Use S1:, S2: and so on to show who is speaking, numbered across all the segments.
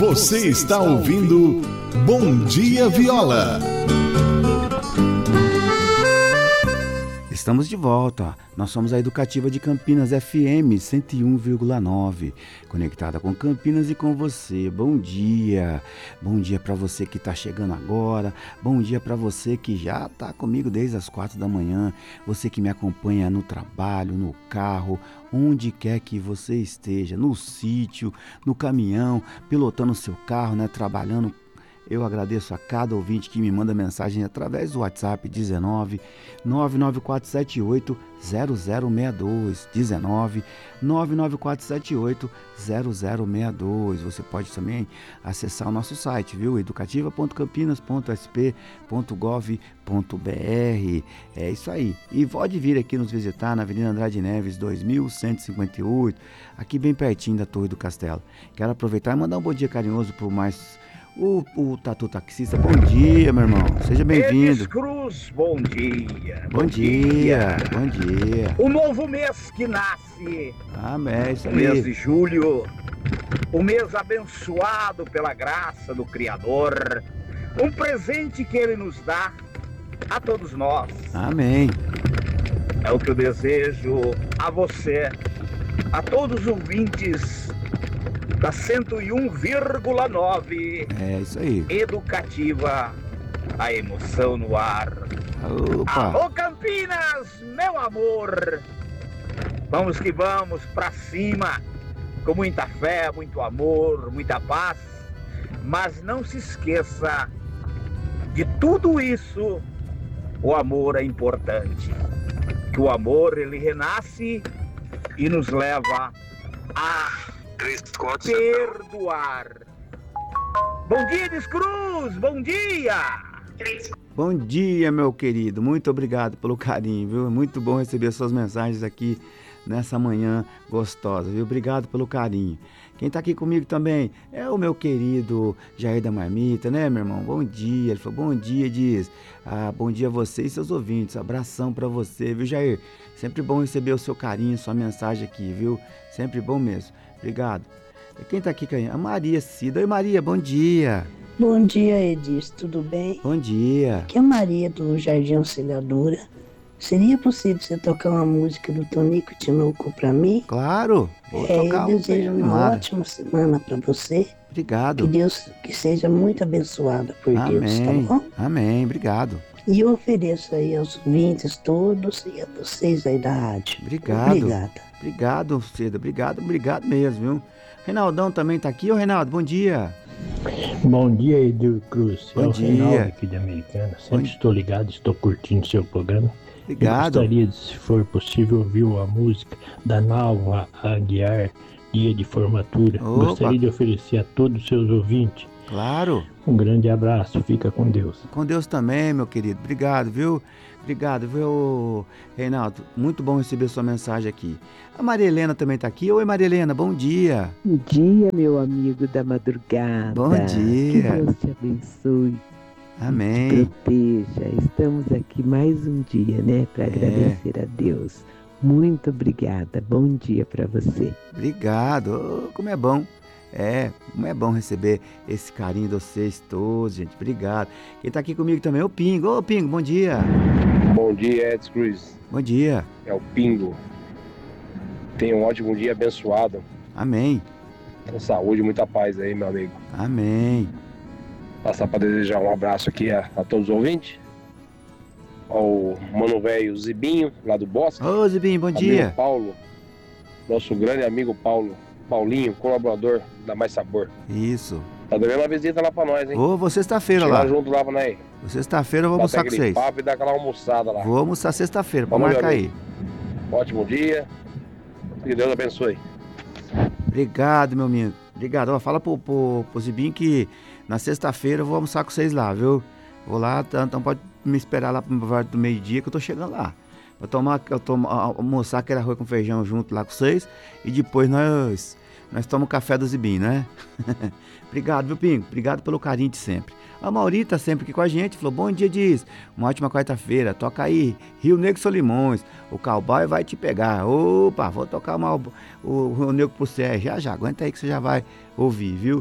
S1: Você está ouvindo Bom Dia Viola.
S2: Estamos de volta. Nós somos a Educativa de Campinas FM 101,9, conectada com Campinas e com você. Bom dia. Bom dia para você que está chegando agora. Bom dia para você que já está comigo desde as 4 da manhã. Você que me acompanha no trabalho, no carro, onde quer que você esteja, no sítio, no caminhão, pilotando o seu carro, né, trabalhando. Eu agradeço a cada ouvinte que me manda mensagem através do WhatsApp 19 99478 0062, 19 99478 0062. Você pode também acessar o nosso site, viu? educativa.campinas.sp.gov.br. É isso aí. E pode vir aqui nos visitar na Avenida Andrade Neves 2158, aqui bem pertinho da Torre do Castelo. Quero aproveitar e mandar um bom dia carinhoso por mais o Tatu Taxista. Bom dia, meu irmão. Seja bem-vindo.
S3: Elis Cruz, bom dia.
S2: Bom dia. Bom dia.
S3: O novo mês que nasce.
S2: Amém, isso
S3: O
S2: aí.
S3: mês de julho. O mês abençoado pela graça do Criador. Um presente que Ele nos dá a todos nós.
S2: Amém.
S3: É o que eu desejo a você, a todos os ouvintes da 101,9.
S2: É isso aí.
S3: Educativa, a emoção no ar.
S2: Opa.
S3: Alô, Campinas, meu amor. Vamos que vamos, pra cima, com muita fé, muito amor, muita paz. Mas não se esqueça, de tudo isso, o amor é importante. Que o amor, ele renasce e nos leva a perdoar. Bom dia, Elis Cruz, bom dia.
S2: Bom dia, meu querido. Muito obrigado pelo carinho, viu? É muito bom receber suas mensagens aqui nessa manhã gostosa, viu? Obrigado pelo carinho. Quem tá aqui comigo também é o meu querido Jair da Marmita, né, meu irmão? Bom dia. Ele falou, bom dia, diz. Bom dia a você e seus ouvintes. Abração pra você, viu, Jair? Sempre bom receber o seu carinho, sua mensagem aqui, viu? Sempre bom mesmo. Obrigado. E quem tá aqui, a Maria Cida. Oi, Maria, bom dia.
S4: Bom dia, Edis, tudo bem?
S2: Bom dia.
S4: Aqui é a Maria do Jardim Auxiliadora. Seria possível você tocar uma música do Tonico Tinoco pra mim?
S2: Claro, vou tocar.
S4: Eu desejo uma ótima semana pra você.
S2: Obrigado.
S4: Que Deus que seja muito abençoada por Deus, tá bom?
S2: Amém, obrigado.
S4: E eu ofereço aí aos ouvintes todos e a vocês aí da rádio.
S2: Obrigado.
S4: Obrigada.
S2: Obrigado, Cida. Obrigado mesmo, viu? Reinaldão também tá aqui. Ô, Reinaldo, bom dia.
S5: Bom dia, Edir Cruz.
S2: Bom
S5: o
S2: dia.
S5: Reinaldo aqui de Americana. Sempre estou ligado, estou curtindo seu programa.
S2: Obrigado.
S5: Eu gostaria, se for possível, ouvir a música da Nalva Aguiar, Dia de Formatura.
S2: Opa.
S5: Gostaria de oferecer a todos os seus ouvintes.
S2: Claro.
S5: Um grande abraço, fica com Deus.
S2: Com Deus também, meu querido. Obrigado, viu? Obrigado, viu, Reinaldo? Muito bom receber sua mensagem aqui. A Maria Helena também tá aqui. Oi, Maria Helena, bom dia.
S6: Bom dia, meu amigo da madrugada.
S2: Bom dia.
S6: Que Deus te abençoe.
S2: Amém.
S6: Te proteja. Estamos aqui mais um dia, né? Para agradecer a Deus. Muito obrigada. Bom dia para você.
S2: Obrigado. Como é bom. Como é bom receber esse carinho de vocês todos, gente. Obrigado. Quem tá aqui comigo também é o Pingo. Ô, Pingo, bom dia.
S7: Bom dia, Elis Cruz.
S2: Bom dia.
S7: É o Pingo. Tenha um ótimo dia abençoado.
S2: Amém.
S7: Com saúde e muita paz aí, meu amigo.
S2: Amém.
S7: Passar para desejar um abraço aqui a todos os ouvintes. Ao mano velho Zibinho, lá do Bosque.
S2: Ô, Zibinho, bom dia.
S7: Paulo, nosso grande amigo Paulinho, colaborador da Mais Sabor.
S2: Isso.
S7: Tá devendo uma visita lá pra nós, hein?
S2: Vou sexta-feira lá.
S7: junto lá pra nós.
S2: Sexta-feira eu vou almoçar com vocês.
S7: Papo e dar aquela almoçada lá.
S2: Vou almoçar sexta-feira, pode
S7: Vamos,
S2: marcar aí.
S7: Ótimo dia. Que Deus abençoe.
S2: Obrigado, meu amigo. Obrigado. Ó, fala pro Zibinho que na sexta-feira eu vou almoçar com vocês lá, viu? Vou lá, então pode me esperar lá pro do meio-dia que eu tô chegando lá. Vou almoçar aquele arroz com feijão junto lá com vocês e depois nós tomamos café do Zibinho, né? Obrigado, viu, Pingo? Obrigado pelo carinho de sempre. A Mauri tá sempre aqui com a gente, falou, bom dia, diz. Uma ótima quarta-feira, toca aí, Rio Negro Solimões, o cowboy vai te pegar. Opa, vou tocar o Rio Negro pro você, já, aguenta aí que você já vai ouvir, viu?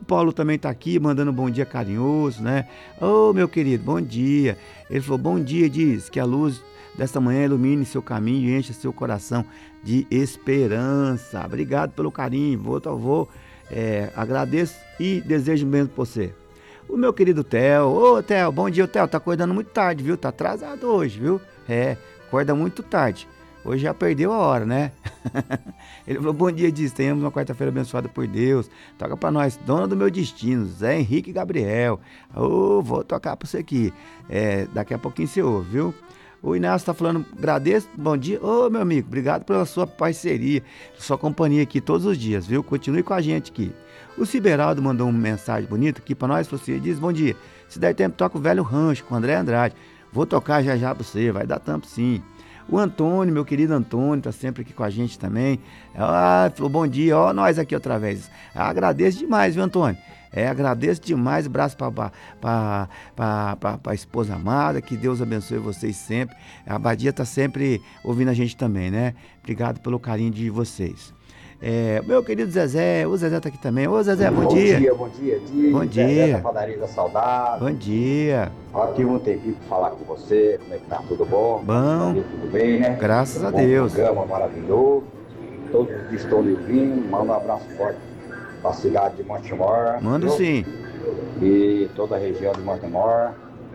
S2: O Paulo também tá aqui, mandando um bom dia carinhoso, né? Ô, meu querido, bom dia. Ele falou, bom dia, diz que a luz desta manhã ilumine seu caminho e encha seu coração de esperança. Obrigado pelo carinho, vou agradeço e desejo mesmo por você. O meu querido Theo, ô Theo, bom dia, Theo, tá acordando muito tarde, viu? Tá atrasado hoje, viu? Acorda muito tarde. Hoje já perdeu a hora, né? Ele falou, bom dia, diz, tenhamos uma quarta-feira abençoada por Deus. Toca pra nós, dona do meu destino, Zé Henrique Gabriel. Vou tocar pra você aqui. Daqui a pouquinho você ouve, viu? O Inácio tá falando, agradeço, bom dia. Meu amigo, obrigado pela sua parceria, sua companhia aqui todos os dias, viu? Continue com a gente aqui. O Ciberaldo mandou uma mensagem bonita aqui pra nós, falou assim, diz, bom dia, se der tempo toca o Velho Rancho com o André Andrade. Vou tocar já já pra você, vai dar tempo sim. O Antônio, meu querido Antônio, tá sempre aqui com a gente também. Falou bom dia, nós aqui outra vez. Agradeço demais, viu, Antônio? Agradeço demais, abraço para a esposa amada, que Deus abençoe vocês sempre. A Abadia tá sempre ouvindo a gente também, né? Obrigado pelo carinho de vocês. Meu querido Zezé, o Zezé tá aqui também. Ô Zezé, bom dia.
S8: Bom dia.
S2: Bom dia.
S8: Zezé da Padaria da Saudade.
S2: Bom dia.
S8: Aqui um tempinho para falar com você, como é que tá? Tudo bom?
S2: Bom.
S8: Tudo bem, né?
S2: Graças a Deus.
S8: Programa maravilhoso. Todos que estão me ouvindo, manda um abraço forte para a cidade de Montemor.
S2: Mando sim.
S8: E toda a região de Montemor.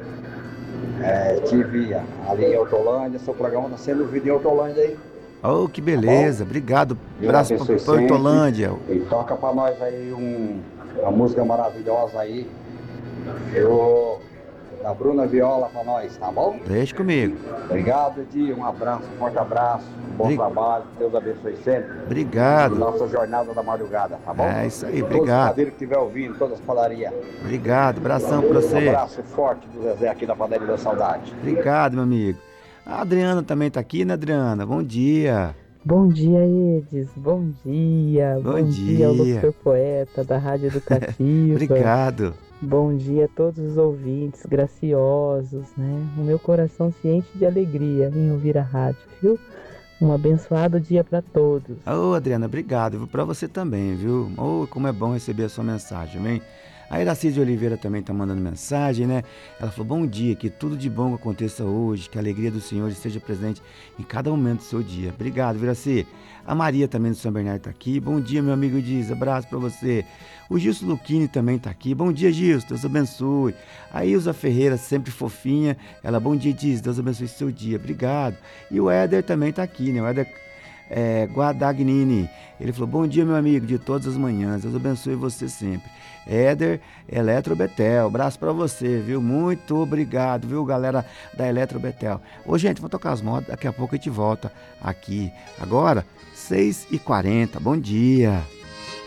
S8: Estive ali em Hortolândia, seu programa está sendo ouvido em Hortolândia aí.
S2: Que beleza, obrigado. Abraço para Hortolândia.
S8: E toca para nós aí uma música maravilhosa aí. Da Bruna Viola para nós, tá bom?
S2: Deixa comigo.
S8: Obrigado, Edi. Um abraço, um forte abraço. Bom trabalho, Deus abençoe sempre.
S2: Obrigado.
S8: E nossa jornada da madrugada, tá bom?
S2: Isso aí, obrigado.
S8: Todos os padeiros que estiver ouvindo, todas as padarias.
S2: Obrigado, abração para você.
S8: Um abraço forte do Zezé aqui da Padaria da Saudade.
S2: Obrigado, meu amigo. A Adriana também tá aqui, né, Adriana? Bom dia.
S9: Bom dia, Edis. Bom dia.
S2: Bom dia
S9: ao Locutor Poeta da Rádio Educativa.
S2: Obrigado.
S9: Bom dia a todos os ouvintes graciosos, né? O meu coração se enche de alegria em ouvir a rádio, viu? Um abençoado dia para todos.
S2: Adriana, obrigado. Para você também, viu? Como é bom receber a sua mensagem, amém? A Iracide Oliveira também está mandando mensagem, né? Ela falou, bom dia, que tudo de bom aconteça hoje, que a alegria do Senhor esteja presente em cada momento do seu dia. Obrigado, Iraci. A Maria também do São Bernardo está aqui. Bom dia, meu amigo Diz, abraço para você. O Gilson Luquini também está aqui. Bom dia, Gilson, Deus abençoe. A Ilza Ferreira, sempre fofinha. Ela, bom dia, Diz, Deus abençoe seu dia. Obrigado. E o Éder também está aqui, né? O Éder Guadagnini. Ele falou, bom dia, meu amigo, de todas as manhãs. Deus abençoe você sempre. Éder Eletro Betel, abraço pra você, viu? Muito obrigado, viu, galera da Eletro Betel. Gente, vou tocar as modas, daqui a pouco a gente volta aqui. Agora, 6h40, bom dia.